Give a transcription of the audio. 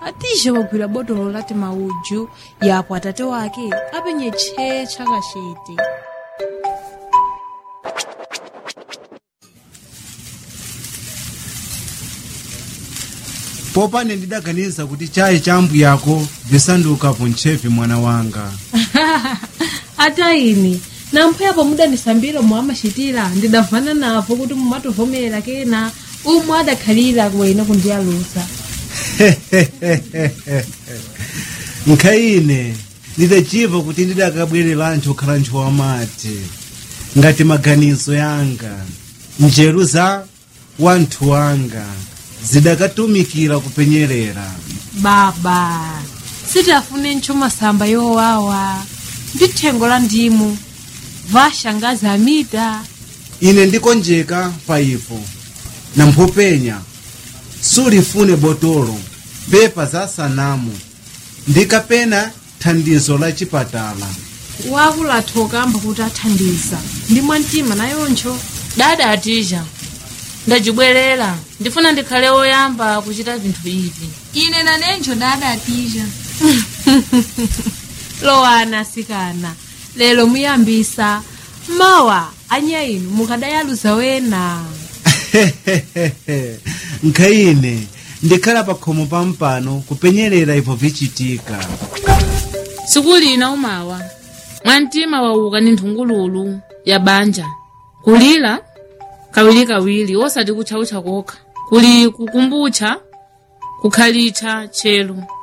Atisha wagwira botolo lati mauju yapo atate wake apenye che chakashiti. Popane ndidaganiza kuti chai chambu yako visanduka ponchevi mwana wanga. Ata ini namphepo mudanisambira mwamashitira ndidavana napo kuti mumatovomera kena umwe adakhalira kuwena kundiyalusa. Nkaine ndidachiva kuti ndidakabwerera anthu okhala nthu wamati ngati maganizo yanga njeru za wanthu wanga zidakatumikira kupenyerera. Baba sitafune ntcho masamba yowawa ndi thengo la ndimu vashangazi amita. Ine ndikonjeka pa ipo na mphopenya sulifune botolo pepa za sanamu ndikapena thandizo la chipatala. Wakulathoka amba kuti athandiza ndi mwantima nayoncho. Dada Atisha ndajibwerera ndifuna ndikhale oyamba kuchita vinthu ivi. Ine nanenjo dada Atisha. Lowana sikana lelo muyambisa mawa anyainu mukadayaluza wena. Nkaine ndikhala pakhomo pampano kupenyerera ipo vichitika. Sikuli ina umawa mwantima wauka ni nthungululu ya banja kulira kawili osati kuchaucha kokha kuli kukumbucha kukhalitcha chelu.